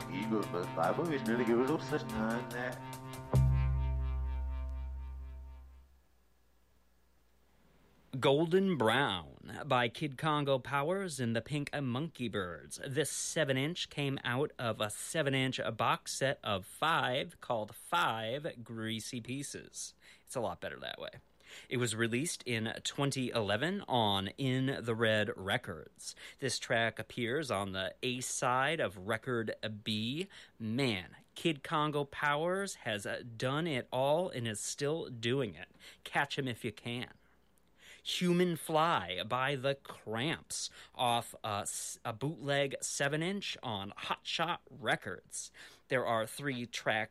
Eagles, but five movies really give it up such that. Golden Brown by Kid Congo Powers and the Pink Monkey Birds. This 7-inch came out of a 7-inch box set of 5 called 5 Greasy Pieces. It's a lot better that way. It was released in 2011 on In the Red Records. This track appears on the A side of record B. Man, Kid Congo Powers has done it all and is still doing it. Catch him if you can. Human Fly by The Cramps off a bootleg 7-inch on Hot Shot Records. There are 3 track